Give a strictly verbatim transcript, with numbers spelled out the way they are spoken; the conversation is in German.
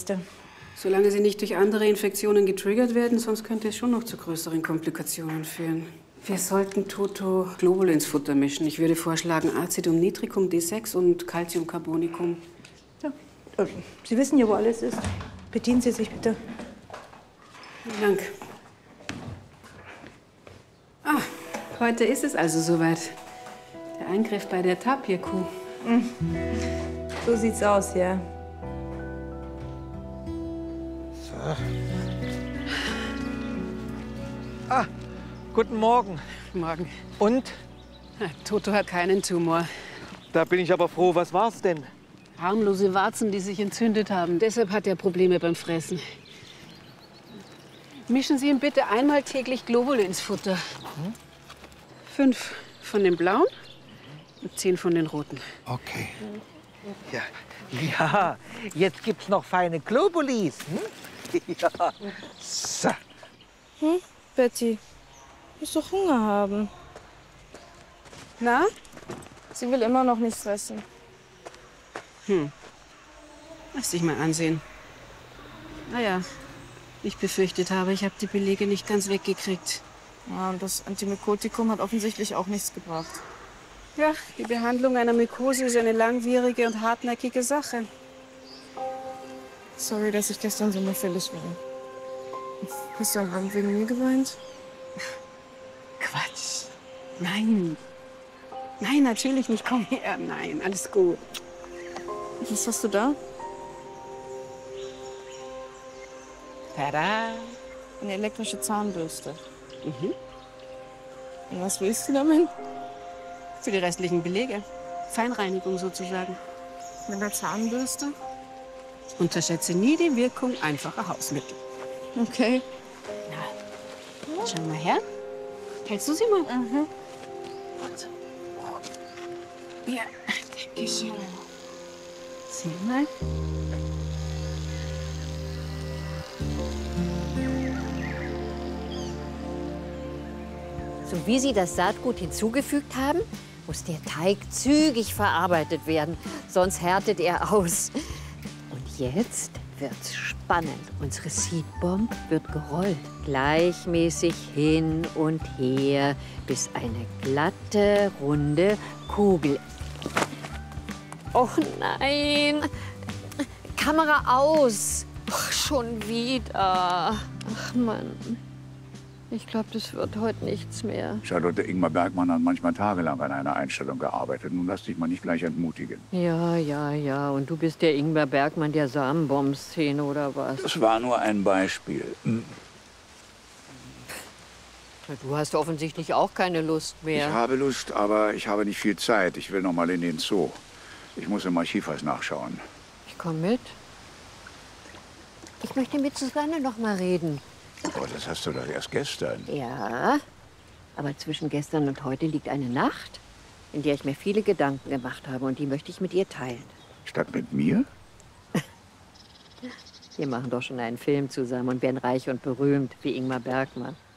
Geschichte. Solange sie nicht durch andere Infektionen getriggert werden, sonst könnte es schon noch zu größeren Komplikationen führen. Wir sollten Toto Global ins Futter mischen. Ich würde vorschlagen Acidum-Nitricum D sechs und Calciumcarbonicum. Ja. Sie wissen ja, wo alles ist. Bedienen Sie sich bitte. Vielen Dank. Ah, heute ist es also soweit. Der Eingriff bei der Tapirkuh. Mhm. So sieht's aus, ja. So. Ah, guten Morgen. Guten Morgen. Und? Toto hat keinen Tumor. Da bin ich aber froh. Was war's denn? Harmlose Warzen, die sich entzündet haben. Deshalb hat er Probleme beim Fressen. Mischen Sie ihm bitte einmal täglich Globule ins Futter. Hm? Fünf von den blauen und zehn von den roten. Okay. Ja, ja, jetzt gibt's noch feine Globulis. Hm? Ja. So. Hm? Betty, du musst doch Hunger haben. Na? Sie will immer noch nichts fressen. Hm. Lass dich mal ansehen. Naja, ich befürchtet habe, ich habe die Belege nicht ganz weggekriegt. Ja, und das Antimykotikum hat offensichtlich auch nichts gebracht. Ja, die Behandlung einer Mykose ist eine langwierige und hartnäckige Sache. Sorry, dass ich gestern so unauffällig war. Hast du am Abend wegen mir geweint? Quatsch. Nein. Nein, natürlich nicht. Komm her. Nein, alles gut. Was hast du da? Tada. Eine elektrische Zahnbürste. Mhm. Und was willst du damit? Für die restlichen Belege. Feinreinigung sozusagen. Mit der Zahnbürste? Unterschätze nie die Wirkung einfacher Hausmittel. Okay. Na, schau mal her. Hältst du sie mal? Mhm. Ja, danke schön. Sieh mal. So wie Sie das Saatgut hinzugefügt haben, muss der Teig zügig verarbeitet werden, sonst härtet er aus. Und jetzt wird's spannend. Unsere Seedbomb wird gerollt, gleichmäßig hin und her, bis eine glatte, runde Kugel. Och nein! Kamera aus! Ach, schon wieder. Ach Mann. Ich glaube, das wird heute nichts mehr. Charlotte Ingmar Bergmann hat manchmal tagelang an einer Einstellung gearbeitet. Nun lass dich mal nicht gleich entmutigen. Ja, ja, ja. Und du bist der Ingmar Bergmann der Samenbomb-Szene, oder was? Das war nur ein Beispiel. Hm. Du hast offensichtlich auch keine Lust mehr. Ich habe Lust, aber ich habe nicht viel Zeit. Ich will noch mal in den Zoo. Ich muss im Archiv was nachschauen. Ich komm mit. Ich möchte mit Susanne noch mal reden. Oh, das hast du doch erst gestern. Ja, aber zwischen gestern und heute liegt eine Nacht, in der ich mir viele Gedanken gemacht habe und die möchte ich mit ihr teilen. Statt mit mir? Wir machen doch schon einen Film zusammen und werden reich und berühmt wie Ingmar Bergmann.